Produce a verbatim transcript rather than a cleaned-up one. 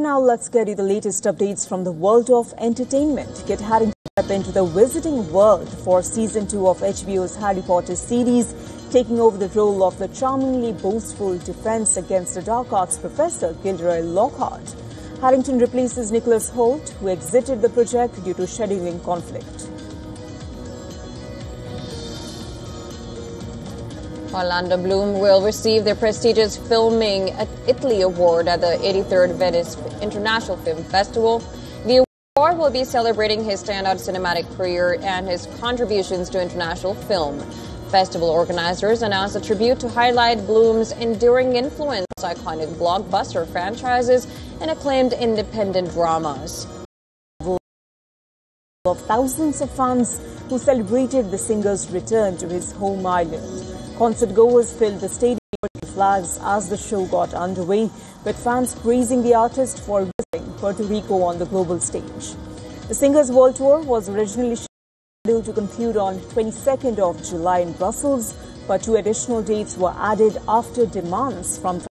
now let's get you the latest updates from the world of entertainment. Get Harry Potter into the Wizarding World for season two of H B O's Harry Potter series, taking over the role of the charmingly boastful defense against the dark arts professor Gilderoy Lockhart. Harrington replaces Nicholas Hoult, who exited the project due to scheduling conflict. Orlando Bloom will receive the prestigious Filming at Italy Award at the eighty-third Venice International Film Festival. The award will be celebrating his standout cinematic career and his contributions to international film. Festival organizers announced a tribute to highlight Bloom's enduring influence on iconic blockbuster franchises and acclaimed independent dramas. Of thousands of fans who celebrated the singer's return to his home island. Concert-goers filled the stadium with flags as the show got underway, with fans praising the artist for visiting Puerto Rico on the global stage. The singer's world tour was originally scheduled to conclude on twenty-second of July in Brussels, but two additional dates were added after demands from